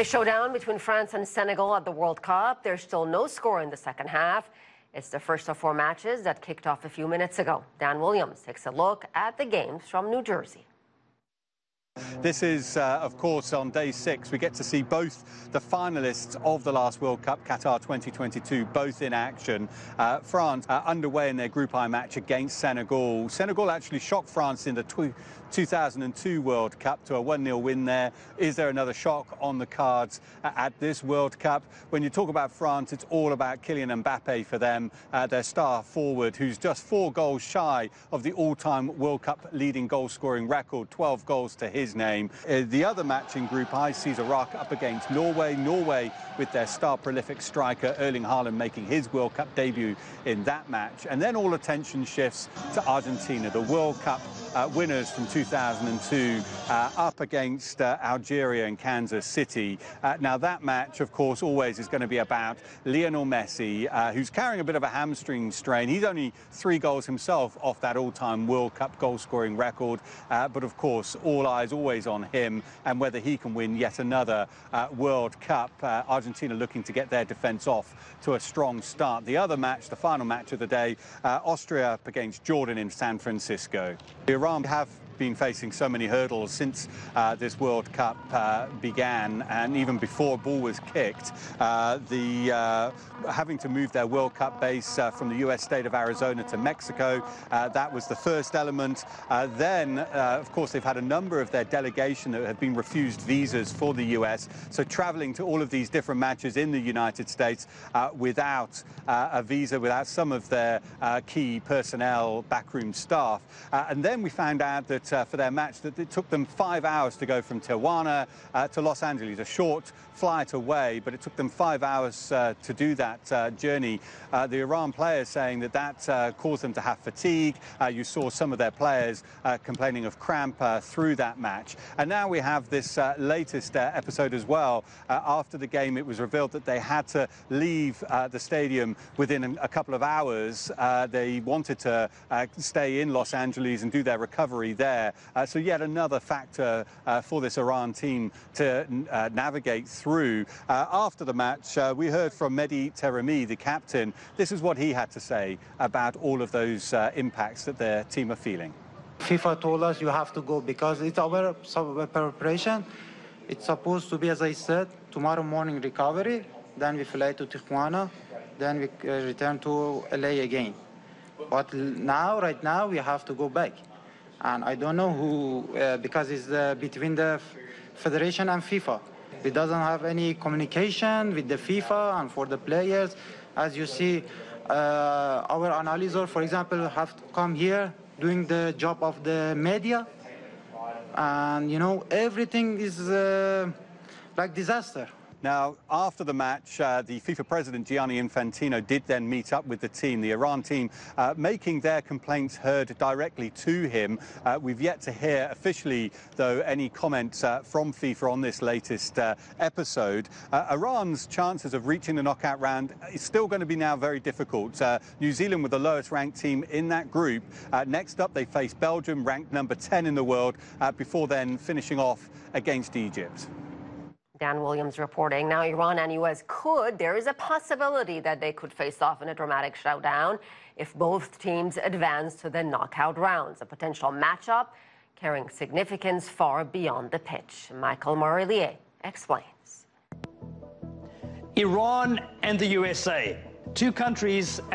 A showdown between France and Senegal at the World Cup. There's still no score in the second half. It's the first of four matches that kicked off a few minutes ago. Dan Williams takes a look at the games from New Jersey. This is, of course, on day 6. We get to see both the finalists of the last World Cup, Qatar 2022, both in action. France underway in their Group I match against Senegal. Senegal actually shocked France in the 2002 World Cup to a 1-0 win there. Is there another shock on the cards at this World Cup? When you talk about France, it's all about Kylian Mbappe for them, their star forward, who's just 4 goals shy of the all-time World Cup leading goal-scoring record, 12 goals to his name. The other match in Group I sees Iraq up against Norway. Norway with their star prolific striker Erling Haaland making his World Cup debut in that match. And then all attention shifts to Argentina, the World Cup winners from 2002, up against Algeria and Kansas City. Now that match, of course, always is going to be about Lionel Messi, who's carrying a bit of a hamstring strain. He's only 3 goals himself off that all-time World Cup goal-scoring record. But of course, all eyes always on him and whether he can win yet another World Cup. Argentina looking to get their defence off to a strong start. The other match, the final match of the day, Austria up against Jordan in San Francisco. Iran have been facing so many hurdles since this World Cup began, and even before a ball was kicked. Having to move their World Cup base from the US state of Arizona to Mexico, that was the first element. Then, of course, they've had a number of their delegation that have been refused visas for the US, so traveling to all of these different matches in the United States without a visa, without some of their key personnel, backroom staff. And then we found out that for their match that it took them 5 hours to go from Tijuana to Los Angeles, a short flight away, but it took them 5 hours to do that journey. The Iran players saying that caused them to have fatigue. You saw some of their players complaining of cramp through that match. And now we have this latest episode as well. After the game, it was revealed that they had to leave the stadium within a couple of hours. They wanted to stay in Los Angeles and do their recovery there. So yet another factor for this Iran team to navigate through. After the match, we heard from Mehdi Taremi, the captain. This is what he had to say about all of those impacts that their team are feeling. FIFA told us you have to go because it's our preparation. It's supposed to be, as I said, tomorrow morning recovery, then we fly to Tijuana, then we return to LA again. But right now, we have to go back. And I don't know who, because it's between the Federation and FIFA. It doesn't have any communication with the FIFA and for the players. As you see, our analyzer, for example, have to come here doing the job of the media. And, you know, everything is like disaster. Now, after the match, the FIFA president, Gianni Infantino, did then meet up with the team, the Iran team, making their complaints heard directly to him. We've yet to hear officially, though, any comments from FIFA on this latest episode. Iran's chances of reaching the knockout round is still going to be now very difficult. New Zealand were the lowest ranked team in that group. Next up, they face Belgium, ranked number 10 in the world, before then finishing off against Egypt. Dan Williams reporting. Now, Iran and U.S. there is a possibility that they could face off in a dramatic showdown if both teams advance to the knockout rounds. A potential matchup carrying significance far beyond the pitch. Michael Marillier explains. Iran and the USA, two countries